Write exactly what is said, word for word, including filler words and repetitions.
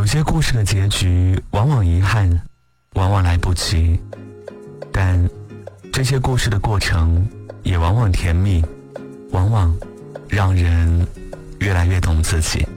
有些故事的结局往往遗憾，往往来不及，但这些故事的过程也往往甜蜜，往往让人越来越懂自己。